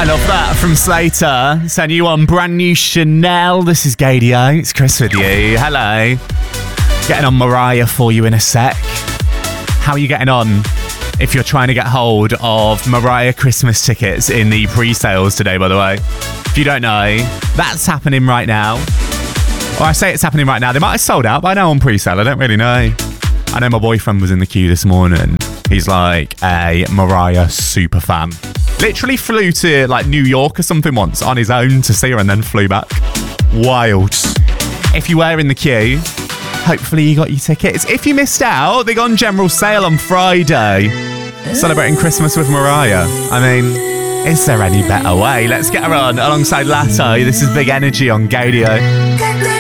I love that from Slater. Sending you on brand new Chanel. This is Gadio. It's Chris with you. Hello. Getting on Mariah for you in a sec. How are you getting on if you're trying to get hold of Mariah Christmas tickets in the pre-sales today, by the way? If you don't know, that's happening right now. Or I say it's happening right now. They might have sold out by now on pre-sale. I don't really know. I know my boyfriend was in the queue this morning. He's like a Mariah super fan. Literally flew to like New York or something once on his own to see her and then flew back. Wild. If you were in the queue, hopefully you got your tickets. If you missed out, they go on general sale on Friday. Celebrating Christmas with Mariah. I mean, is there any better way? Let's get her on alongside Latto. This is Big Energy on Gadio.